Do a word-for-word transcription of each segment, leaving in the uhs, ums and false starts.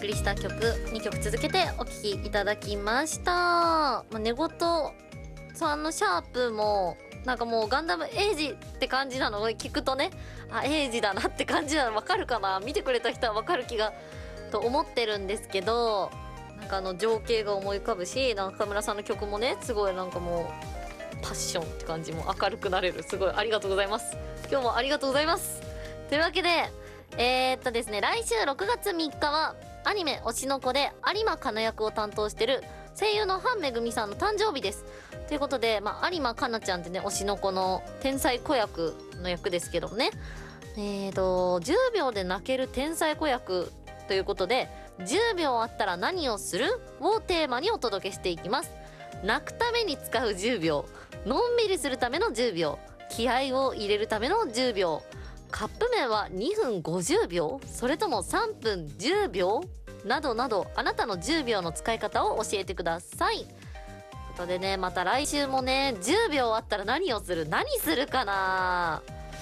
送りした曲にきょく続けてお聴きいただきました。まあ、寝言さんのシャープもなんかもうガンダムエイジって感じなのを聞くとね、あ、エイジだなって感じなの分かるかな。見てくれた人は分かる気がと思ってるんですけど、なんかあの情景が思い浮かぶし、中村さんの曲もねすごいなんかもうパッションって感じも明るくなれる。すごいありがとうございます。今日もありがとうございます。というわけでえー、っとですね来週ろくがつみっかはアニメ推しの子で有馬かな役を担当してる声優のハンめぐみさんの誕生日です。ということで、まあ、有馬かなちゃんってね推しの子の天才子役の役ですけどもね、えーとじゅうびょうで泣ける天才子役ということで、じゅうびょうあったら何をするをテーマにお届けしていきます。泣くために使うじゅうびょう、のんびりするためのじゅうびょう、気合を入れるためのじゅうびょう、カップ麺はにふんごじゅうびょう、それともさんぷんじゅうびょうなどなど、あなたのじゅうびょうの使い方を教えてください。ということでね、また来週もねじゅうびょうあったら何をする、何するかな。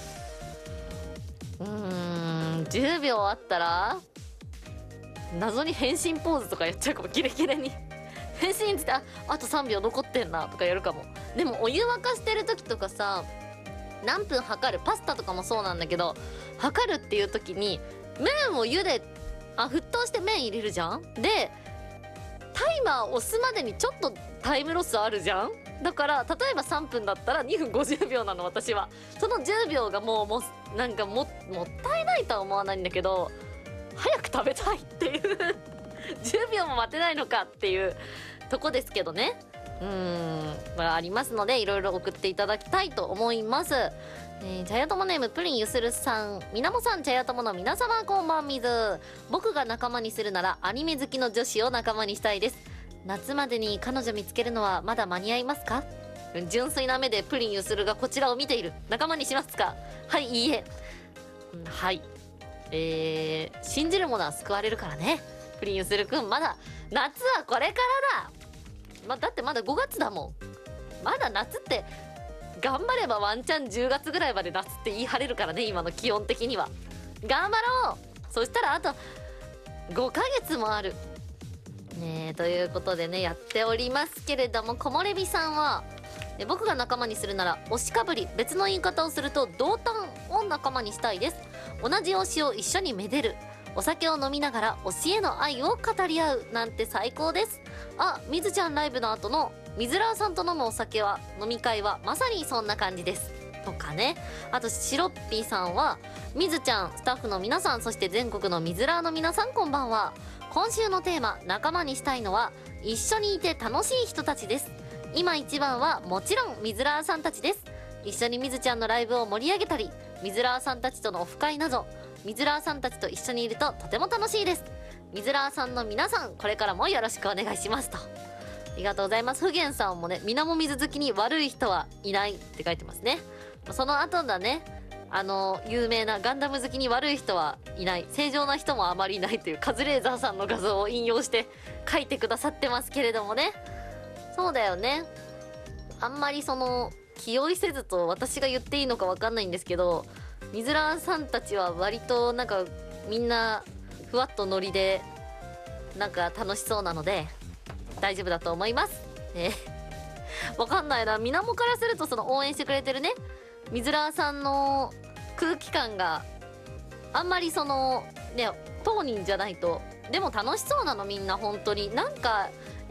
うーんじゅうびょうあったら謎に変身ポーズとかやっちゃうかも。キレキレに変身ってああとさんびょう残ってんなとかやるかも。でもお湯沸かしてる時とかさ、何分測る、パスタとかもそうなんだけど測るっていう時に麺を茹であ沸騰して麺入れるじゃん。でタイマー押すまでにちょっとタイムロスあるじゃん。だから例えばさんぷんだったらにふんごじゅうびょうなの。私はそのじゅうびょうがもうもなんかももったいないとは思わないんだけど、早く食べたいっていうじゅうびょうも待てないのかっていうとこですけどね。うーん、まあ、ありますのでいろいろ送っていただきたいと思います。えー、茶屋友ネームプリンゆするさん、みなもさん、茶屋友の皆様こんばんみず。僕が仲間にするならアニメ好きの女子を仲間にしたいです。夏までに彼女見つけるのはまだ間に合いますか。純粋な目でプリンゆするがこちらを見ている。仲間にしますか。はい、いいえ、うん、はい、えー、信じる者は救われるからね。プリンゆするくん、まだ夏はこれからだ。ま、だってまだごがつだもん。まだ夏って頑張ればワンチャンじゅうがつぐらいまで夏って言い張れるからね。今の気温的には頑張ろう。そしたらあとごかげつもあるねえ。ということでねやっておりますけれども、木漏れ日さんはえ僕が仲間にするなら推しかぶり、別の言い方をすると同担を仲間にしたいです。同じ推しを一緒にめでる、お酒を飲みながら推しへの愛を語り合うなんて最高です。あ、みずちゃんライブの後のみずらーさんと飲むお酒は飲み会はまさにそんな感じですとかね。あとしろっぴーさんは、みずちゃん、スタッフの皆さん、そして全国のみずらーの皆さんこんばんは。今週のテーマ、仲間にしたいのは一緒にいて楽しい人たちです。今一番はもちろんみずらーさんたちです。一緒にみずちゃんのライブを盛り上げたり、みずらーさんたちとのオフ会など、みずらーさんたちと一緒にいるととても楽しいです。みずらーさんの皆さん、これからもよろしくお願いしますと。ありがとうございます。ふげんさんもね、みなもみず好きに悪い人はいないって書いてますね。その後だね、あの有名なガンダム好きに悪い人はいない、正常な人もあまりいないというカズレーザーさんの画像を引用して書いてくださってますけれどもね。そうだよね、あんまりその気負いせずと私が言っていいのか分かんないんですけど、みずらーさんたちは割となんかみんなふわっとノリでなんか楽しそうなので大丈夫だと思います。えー、わかんないな。みなもからするとその応援してくれてるねみずらーさんの空気感があんまりそのね当人じゃないと。でも楽しそうなのみんな。本当になんか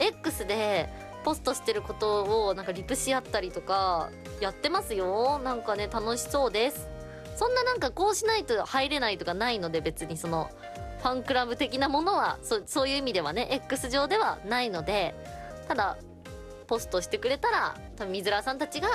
X でポストしてることをなんかリプし合ったりとかやってますよ。なんかね楽しそうです。そんななんかこうしないと入れないとかないので、別にそのファンクラブ的なものは そ, そういう意味ではね X 上ではないので、ただポストしてくれたら多分みずらーさんたちが